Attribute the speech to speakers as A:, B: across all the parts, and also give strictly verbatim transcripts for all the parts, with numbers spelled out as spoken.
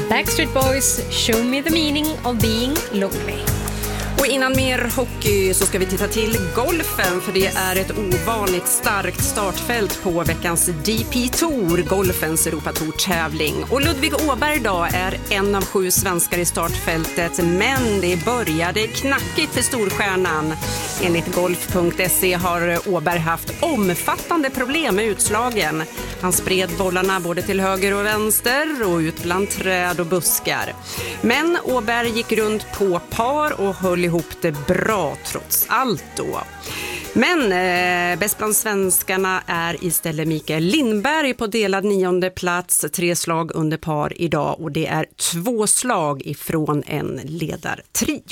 A: Backstreet Boys, Show Me the Meaning of Being Lonely.
B: Och innan mer hockey så ska vi titta till golfen, för det är ett ovanligt starkt startfält på veckans D P Tour, golfens Europatour-tävling. Och Ludvig Åberg idag är en av sju svenskar i startfältet, men det började knackigt för storstjärnan. Enligt golf punkt se har Åberg haft omfattande problem med utslagen. Han spred bollarna både till höger och vänster och ut bland träd och buskar. Men Åberg gick runt på par och höll ihop det bra trots allt då. Men eh, bäst bland svenskarna är istället Mikael Lindberg på delad nionde plats, tre slag under par idag, och det är två slag ifrån en ledartrio.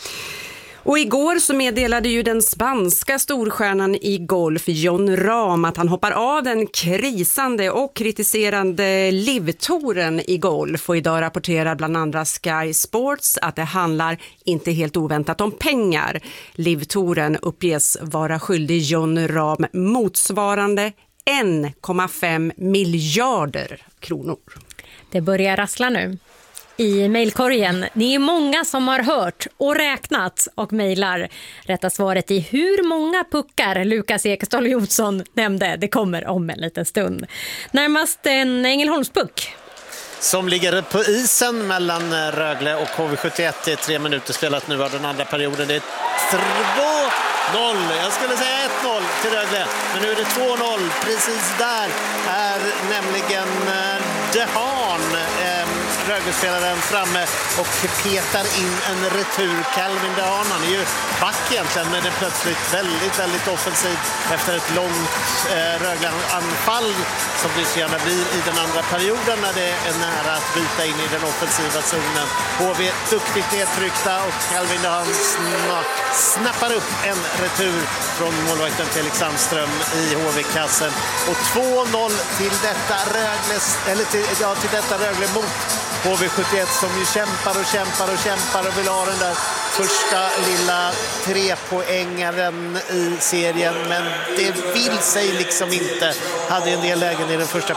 B: Och igår så meddelade ju den spanska storstjärnan i golf Jon Rahm att han hoppar av den krisande och kritiserande Live-touren i golf. Och idag rapporterar bland andra Sky Sports att det handlar inte helt oväntat om pengar. Live-touren uppges vara skyldig Jon Rahm motsvarande en komma fem miljarder kronor.
A: Det börjar rassla nu i mejlkorgen. Det är många som har hört och räknat och mejlar. Rätta svaret i hur många puckar Lukas Ekeståhl Jonsson nämnde. Det kommer om en liten stund. Närmast en Ängelholmspuck
C: som ligger på isen mellan Rögle och H V sjuttioett. Det är tre minuter spelat nu av den andra perioden. Det är två noll. Jag skulle säga ett noll till Rögle. Men nu är det två noll. Precis där är nämligen Dehan, eh, Rögle-spelaren, framme och petar in en retur. Calvin Dehan, han är ju back egentligen, men det är plötsligt väldigt, väldigt offensivt efter ett långt eh, Rögle-anfall som det så gärna blir i den andra perioden när det är nära att byta in i den offensiva zonen. H V duktigt nedtryckta och Calvin Dehan sna- snappar upp en retur från målvakten Felix Sandström i H V-kassen. Och två noll till detta Rögle, eller till, ja, till detta Rögle mot H V sjuttioett som ju kämpar och kämpar och kämpar och vill ha den där första lilla trepoängaren i serien, men det vill sig liksom inte. Hade en del lägen i den första